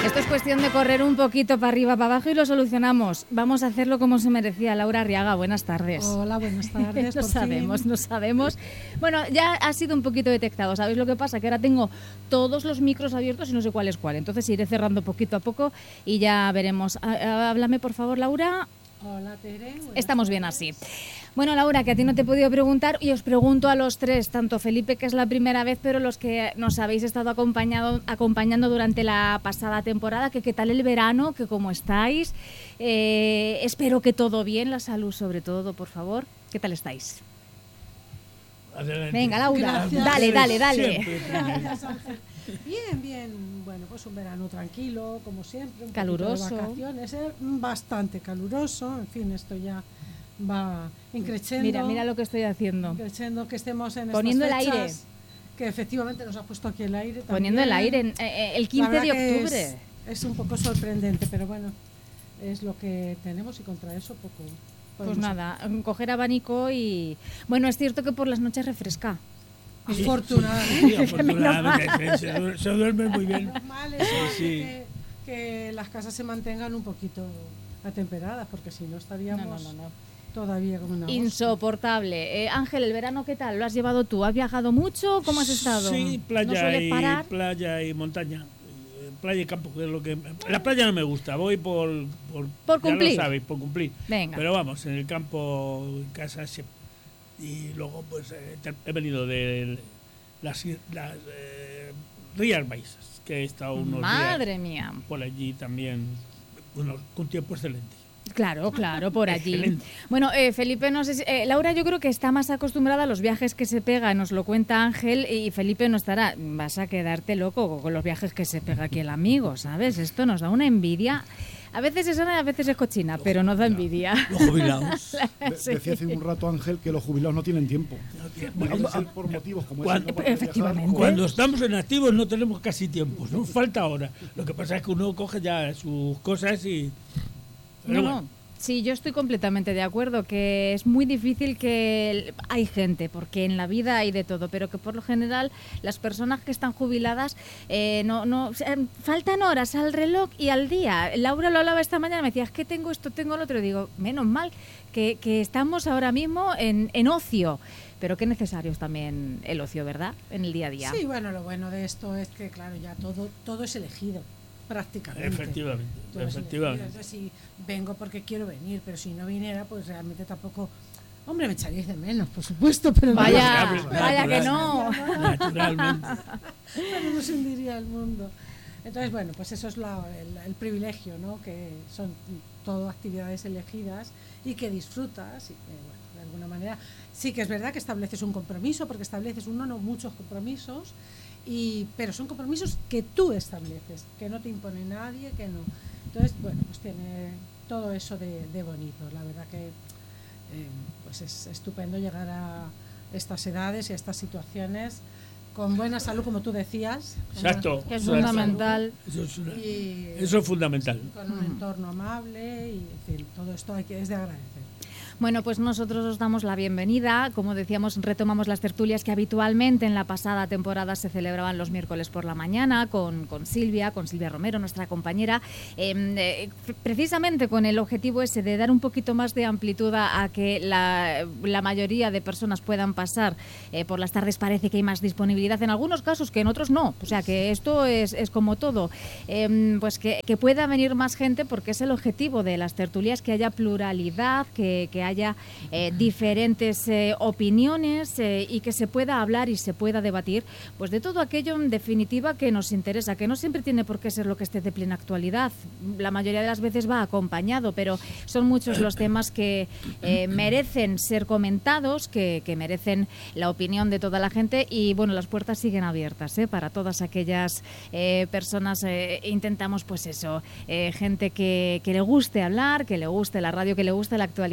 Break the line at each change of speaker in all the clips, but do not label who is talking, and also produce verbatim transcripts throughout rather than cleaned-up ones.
Esto es cuestión de correr un poquito para arriba, para abajo y lo solucionamos. Vamos a hacerlo como se merecía. Laura Arriaga, buenas tardes.
Hola, buenas tardes.
No sabemos, no sabemos. Bueno, ya ha sido un poquito detectado. ¿Sabéis lo que pasa? Que ahora tengo todos los micros abiertos y no sé cuál es cuál. Entonces iré cerrando poquito a poco y ya veremos. Háblame, por favor, Laura.
Hola, Tere.
Estamos bien así. Bueno, Laura, que a ti no te he podido preguntar y os pregunto a los tres, tanto Felipe, que es la primera vez, pero los que nos habéis estado acompañado, acompañando durante la pasada temporada, que qué tal el verano, que cómo estáis. Eh, espero que todo bien, la salud sobre todo, por favor. ¿Qué tal estáis?
Adelante.
Venga, Laura,
Gracias.
dale, dale, dale.
Gracias, Ángel. Bien, bien. Bueno, pues un verano tranquilo, como siempre. Un
caluroso.
De vacaciones, eh, bastante caluroso. En fin, esto ya va increciendo.
Mira, mira lo que estoy haciendo.
Increciendo que estemos en
Poniendo
estas
el
fechas,
aire.
que efectivamente nos ha puesto aquí el aire. También.
Poniendo el aire, en, eh, el quince de octubre.
Es, es un poco sorprendente, pero bueno, es lo que tenemos y contra eso poco.
Pues nada, coger abanico y... Bueno, es cierto que por las noches refresca.
Sí,
Afortunadamente.
sí, sí, afortunadamente. Se, se duerme muy bien.
Normal es
Sí, sí.
que, que las casas se mantengan un poquito atemperadas, porque si no estaríamos
No, no, no, no.
todavía como una
Insoportable. Eh, Ángel, ¿el verano qué tal? ¿Lo has llevado tú? ¿Has viajado mucho? ¿Cómo has estado?
Sí,
¿No
playa,
sueles
y,
parar?
playa y montaña. Eh, Playa y campo, que es lo que... La playa no me gusta, voy por... Por,
Por cumplir.
Ya lo sabéis, por cumplir.
Venga.
Pero vamos, en el campo, en casa, sí. Y luego pues eh, he venido de las, las eh, Rías Baixas, que he estado unos
Madre
días
mía.
por allí también, unos, con tiempo excelente.
Claro, claro, por allí.
Excelente.
Bueno, eh, Felipe, no sé si... Eh, Laura yo creo que está más acostumbrada a los viajes que se pega, nos lo cuenta Ángel, y Felipe no estará. Vas a quedarte loco con los viajes que se pega aquí el amigo, ¿sabes? Esto nos da una envidia. A veces es sana y a veces es cochina,
Los
pero nos da envidia.
Los jubilados.
De-
Sí.
Decía hace un rato Ángel que los jubilados no tienen tiempo.
No tiene-
Bueno, a- por motivos como
Cuando-
ese, no para
Efectivamente.
viajar,
Cuando estamos en activos no tenemos casi tiempo, nos falta ahora. Lo que pasa es que uno coge ya sus cosas y... Pero
No,
bueno.
no. Sí, yo estoy completamente de acuerdo que es muy difícil que hay gente, porque en la vida hay de todo, pero que por lo general las personas que están jubiladas eh, no, no o sea, faltan horas al reloj y al día. Laura lo hablaba esta mañana, me decía, es que tengo esto, tengo lo otro. Y digo, menos mal que, que estamos ahora mismo en, en ocio. Pero qué necesario es también el ocio, ¿verdad? En el día a día.
Sí, bueno, lo bueno de esto es que, claro, ya todo, todo es elegido, prácticamente.
Efectivamente,
Todo es
efectivamente.
elegido. Entonces, si vengo porque quiero venir, pero si no viniera, pues realmente tampoco... Hombre, me echaríais de menos, por supuesto, pero...
Vaya,
Natural,
vaya que
natural.
no.
Naturalmente.
Pero no se hundiría el mundo. Entonces, bueno, pues eso es la- el, el privilegio, ¿no? Que son todo actividades elegidas y que disfrutas y que, bueno, de alguna manera sí que es verdad que estableces un compromiso, porque estableces uno, no muchos compromisos, y, pero son compromisos que tú estableces, que no te impone nadie, que no. Entonces, bueno, pues tiene todo eso de, de bonito. La verdad que eh, pues es estupendo llegar a estas edades y a estas situaciones con buena salud, como tú decías. con
Exacto.
buena-
Que es
Eso es-
fundamental.
Eso es, una-
y
eso es fundamental.
con un entorno amable y, en fin, todo esto hay que, es de agradecer.
Bueno, pues nosotros os damos la bienvenida. Como decíamos, retomamos las tertulias que habitualmente en la pasada temporada se celebraban los miércoles por la mañana con, con Silvia, con Silvia Romero, nuestra compañera, eh, eh, precisamente con el objetivo ese de dar un poquito más de amplitud a, a que la, la mayoría de personas puedan pasar eh, por las tardes. Parece que hay más disponibilidad en algunos casos que en otros no. O sea que esto es, es como todo. Eh, pues que, que pueda venir más gente, porque es el objetivo de las tertulias, que haya pluralidad, que, que haya eh, diferentes eh, opiniones eh, y que se pueda hablar y se pueda debatir pues de todo aquello en definitiva que nos interesa, que no siempre tiene por qué ser lo que esté de plena actualidad. La mayoría de las veces va acompañado, pero son muchos los temas que eh, merecen ser comentados, que, que merecen la opinión de toda la gente, y bueno, las puertas siguen abiertas ¿eh? para todas aquellas eh, personas. Eh, intentamos pues eso, eh, gente que, que le guste hablar, que le guste la radio, que le guste la actualidad y que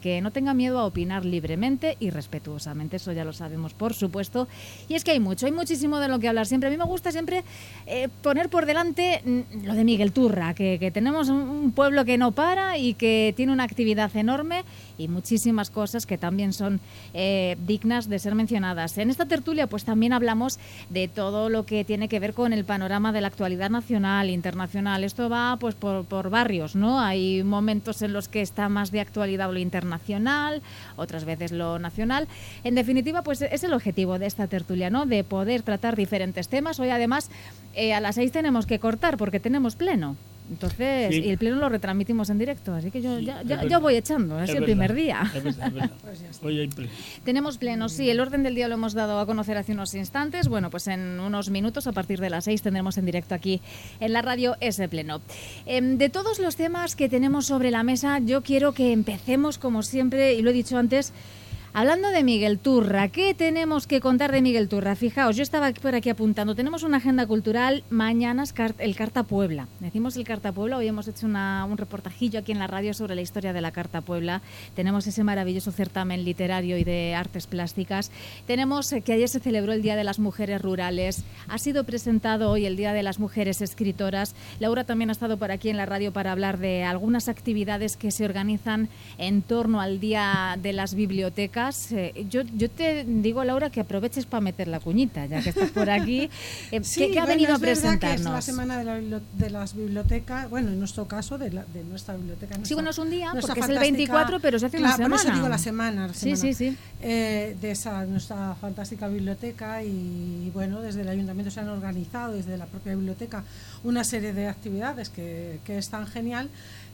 que no tenga miedo a opinar libremente y respetuosamente, eso ya lo sabemos, por supuesto. Y es que hay mucho, hay muchísimo de lo que hablar siempre. A mí me gusta siempre eh, poner por delante lo de Miguel Turra, que, que tenemos un, un pueblo que no para y que tiene una actividad enorme y muchísimas cosas que también son eh, dignas de ser mencionadas. En esta tertulia pues también hablamos de todo lo que tiene que ver con el panorama de la actualidad nacional, internacional. Esto va pues por, por barrios, ¿no? Hay momentos en los que está más de actualidad lo internacional, otras veces lo nacional. En definitiva, pues es el objetivo de esta tertulia, ¿no? De poder tratar diferentes temas. Hoy además eh, a las seis tenemos que cortar porque tenemos pleno. Entonces,
sí.
Y el pleno lo retransmitimos en directo, así que yo
Sí,
ya,
es
ya,
verdad.
ya voy echando, es,
Es
el
verdad,
primer día.
Es verdad, es verdad.
Pues ya está.
Hoy hay pleno.
Tenemos pleno, sí, el orden del día lo hemos dado a conocer hace unos instantes. Bueno, pues en unos minutos, a partir de las seis, tendremos en directo aquí en la radio ese pleno. Eh, de todos los temas que tenemos sobre la mesa, yo quiero que empecemos, como siempre, y lo he dicho antes, hablando de Miguel Turra. ¿Qué tenemos que contar de Miguel Turra? Fijaos, yo estaba por aquí apuntando. Tenemos una agenda cultural. Mañana es el Carta Puebla. Decimos el Carta Puebla. Hoy hemos hecho una, un reportajillo aquí en la radio sobre la historia de la Carta Puebla. Tenemos ese maravilloso certamen literario y de artes plásticas. Tenemos eh, que ayer se celebró el Día de las Mujeres Rurales. Ha sido presentado hoy el Día de las Mujeres Escritoras. Laura también ha estado por aquí en la radio para hablar de algunas actividades que se organizan en torno al Día de las Bibliotecas. Yo, yo te digo, Laura, que aproveches para meter la cuñita, ya que estás por aquí. Eh,
Sí,
¿Qué, qué ha
bueno,
venido
es
a
verdad
presentarnos?
que es la semana de, la bibli- de las bibliotecas, bueno, en nuestro caso, de, la, de nuestra biblioteca.
Sí,
nuestra-
bueno, es un día,
nuestra
porque es el
fantástica-
veinticuatro, pero se hace una
claro, por eso
semana.
digo la semana. la
Sí,
semana,
sí, sí.
eh, de esa nuestra fantástica biblioteca y, bueno, desde el ayuntamiento se han organizado, desde la propia biblioteca, una serie de actividades que, que es tan genial.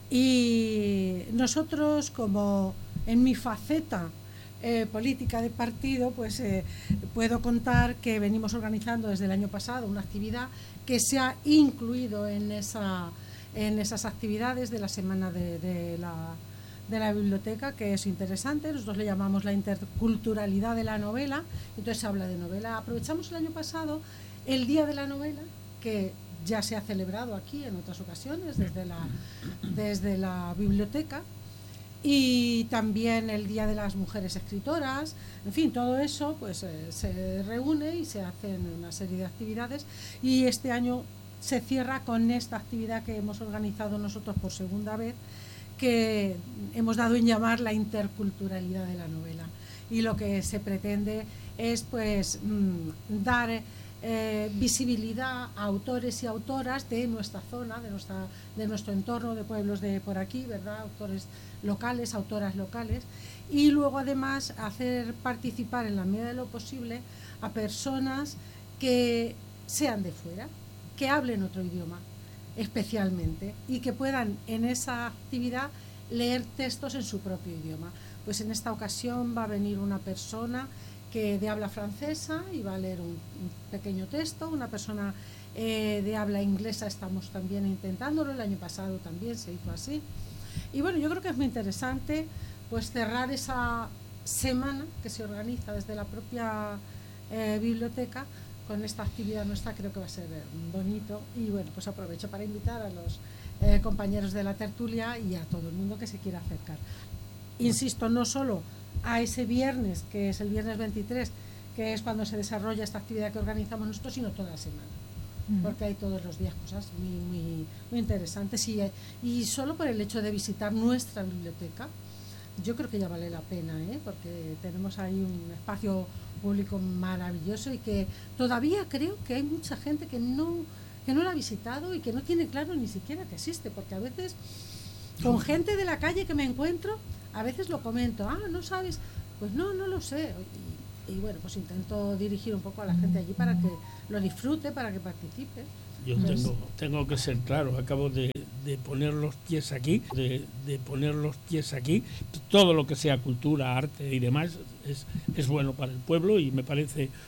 Y nosotros, como en mi faceta Eh, política de partido, pues eh, puedo contar que venimos organizando desde el año pasado una actividad que se ha incluido en, esa, en esas actividades de la semana de, de, la, de la biblioteca, que es interesante. Nosotros le llamamos la interculturalidad de la novela. Entonces se habla de novela. Aprovechamos el año pasado el Día de la Novela, que ya se ha celebrado aquí en otras ocasiones desde la, desde la biblioteca, y también el Día de las Mujeres Escritoras. En fin, todo eso pues eh, se reúne y se hacen una serie de actividades, y este año se cierra con esta actividad que hemos organizado nosotros por segunda vez, que hemos dado en llamar la interculturalidad de la novela, y lo que se pretende es pues mmm, dar eh, visibilidad a autores y autoras de nuestra zona, de nuestra de nuestro entorno, de pueblos de por aquí, ¿verdad? Autores locales, autoras locales, y luego además hacer participar en la medida de lo posible a personas que sean de fuera, que hablen otro idioma especialmente, y que puedan en esa actividad leer textos en su propio idioma. Pues en esta ocasión va a venir una persona que de habla francesa y va a leer un, un pequeño texto, una persona eh, de habla inglesa, estamos también intentándolo, el año pasado también se hizo así. Y bueno, yo creo que es muy interesante pues cerrar esa semana que se organiza desde la propia eh, biblioteca con esta actividad nuestra. Creo que va a ser eh, bonito, y bueno, pues aprovecho para invitar a los eh, compañeros de la tertulia y a todo el mundo que se quiera acercar. Insisto, no solo a ese viernes, que es el viernes veintitrés, que es cuando se desarrolla esta actividad que organizamos nosotros, sino toda la semana, porque hay todos los días cosas muy, muy, muy interesantes, y, y solo por el hecho de visitar nuestra biblioteca yo creo que ya vale la pena, ¿eh? Porque tenemos ahí un espacio público maravilloso, y que todavía creo que hay mucha gente que no, que no la ha visitado y que no tiene claro ni siquiera que existe, porque a veces con gente de la calle que me encuentro, a veces lo comento, ah, ¿no sabes? Pues no, no lo sé. Y, y bueno, pues intento dirigir un poco a la gente allí para que lo disfrute, para que participe.
Yo tengo, tengo que ser claro, acabo de, de poner los pies aquí, de, de poner los pies aquí. Todo lo que sea cultura, arte y demás es, es bueno para el pueblo, y me parece